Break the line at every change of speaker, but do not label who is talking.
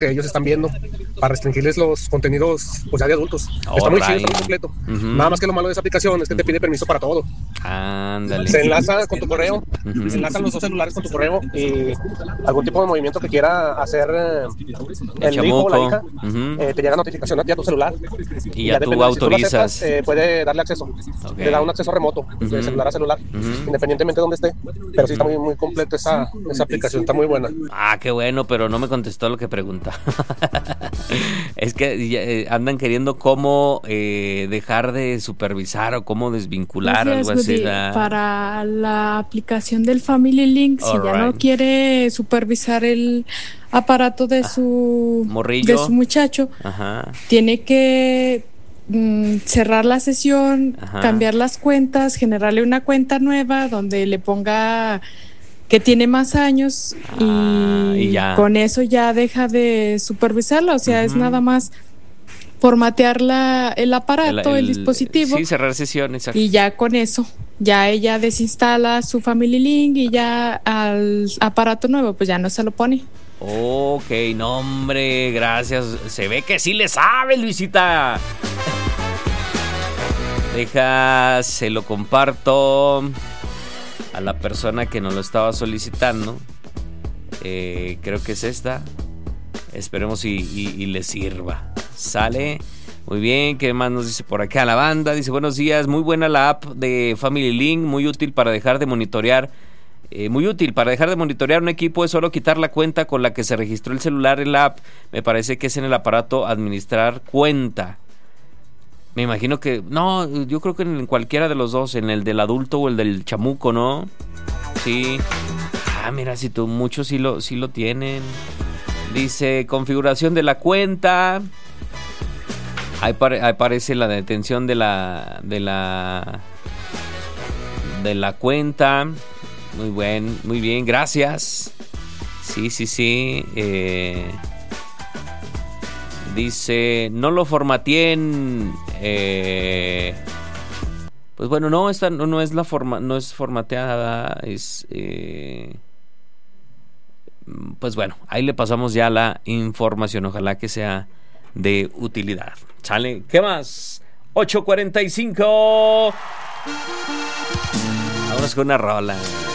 que ellos están viendo para restringirles los contenidos pues ya de adultos. Está muy chido, está muy completo. Nada más que lo malo de esa aplicación es que te pide permiso para todo.
Ándale.
Se enlaza con tu correo, se enlazan los dos celulares con tu correo y algún tipo de movimiento que quiera hacer el hijo o la hija, te llega notificación a ti a tu celular.
Y ya tú autorizas.
Si tú lo aceptas, puede darle acceso.
Okay.
Le da un acceso remoto de celular a celular, independientemente de donde esté. Pero sí está muy, muy completa esa aplicación, está muy buena.
Ah, qué bueno, pero no me contestó lo que pregunta. Es que andan queriendo cómo dejar de supervisar o cómo desvincular, algo así.
Para la aplicación del Family Link, si ya no quiere supervisar el aparato de su
morrillo,
de su muchacho, tiene que cerrar la sesión, cambiar las cuentas, generarle una cuenta nueva donde le ponga que tiene más años y ya. Con eso ya deja de supervisarlo, o sea, es nada más formatear el aparato, el dispositivo.
Sí, cerrar sesión, exacto.
Y ya con eso, ya ella desinstala su Family Link y ya al aparato nuevo, pues ya no se lo pone.
Ok, no hombre, gracias. Se ve que sí le sabe, Luisita. Se lo comparto a la persona que nos lo estaba solicitando. Creo que es esta. Esperemos y le sirva. ¿Sale? Muy bien, ¿qué más nos dice por acá la banda? Dice, buenos días, muy buena la app de Family Link, muy útil para dejar de monitorear. Un equipo, es solo quitar la cuenta con la que se registró el celular en la app. Me parece que es en el aparato administrar cuenta. Me imagino que... No, yo creo que en cualquiera de los dos, en el del adulto o el del chamuco, ¿no? Sí. Ah, mira, si tú, muchos sí lo tienen. Dice, configuración de la cuenta. Ahí aparece la detención de la cuenta. Muy bien, gracias. Sí. Dice, no lo formateen. Pues bueno, no, esta no es no es formateada, es pues bueno, ahí le pasamos ya la información, ojalá que sea de utilidad. ¿Sale? ¿Qué más? 8:45. Vamos con una rola.